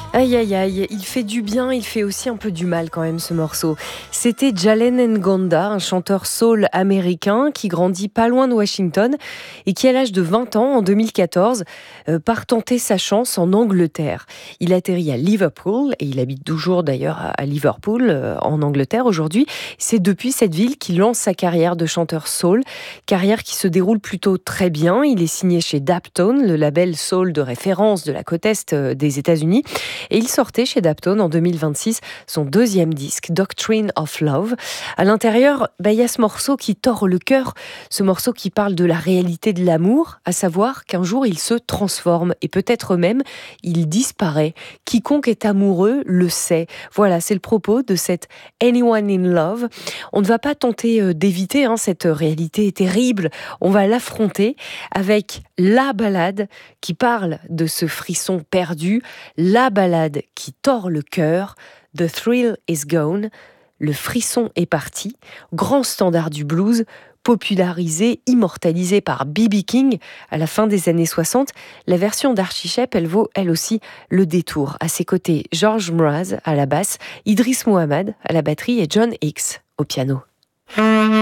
Aïe aïe aïe, il fait du bien, il fait aussi un peu du mal quand même ce morceau. C'était Jalen Ngonda, un chanteur soul américain qui grandit pas loin de Washington et qui à l'âge de 20 ans, en 2014, part tenter sa chance en Angleterre. Il atterrit à Liverpool et il habite toujours d'ailleurs à Liverpool, en Angleterre aujourd'hui. C'est depuis cette ville qu'il lance sa carrière de chanteur soul, carrière qui se déroule plutôt très bien. Il est signé chez Daptone, le label soul de référence de la côte est des États-Unis. Et il sortait chez Daptone en 2026 son deuxième disque, Doctrine of Love. À l'intérieur, il y a ce morceau qui tord le cœur, ce morceau qui parle de la réalité de l'amour, à savoir qu'un jour il se transforme et peut-être même il disparaît. Quiconque est amoureux le sait. Voilà, c'est le propos de cette Anyone in Love. On ne va pas tenter d'éviter cette réalité terrible. On va l'affronter avec la ballade qui parle de ce frisson perdu, la ballade qui tord le cœur, The Thrill is Gone, le frisson est parti, grand standard du blues, popularisé, immortalisé par B.B. King à la fin des années 60. La version d'Archie Shepp, elle vaut elle aussi le détour. À ses côtés, George Mraz à la basse, Idris Muhammad à la batterie et John Hicks au piano.